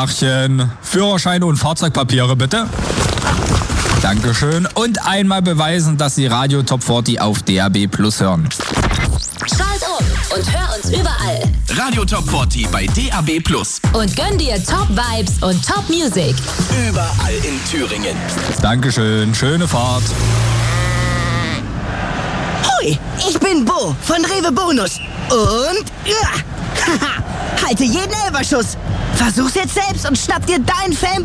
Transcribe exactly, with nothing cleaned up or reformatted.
Tagchen. Führerschein und Fahrzeugpapiere bitte. Dankeschön. Und einmal beweisen, dass Sie Radio Top vierzig auf D A B Plus hören. Schalt um und hör uns überall. Radio Top vierzig bei D A B Plus. Und gönn dir Top Vibes und Top Music. Überall in Thüringen. Dankeschön. Schöne Fahrt. Hoi, ich bin Bo von Rewe Bonus. Und ja, halte jeden Elberschuss. Versuch's jetzt selbst und schnapp dir deinen Fan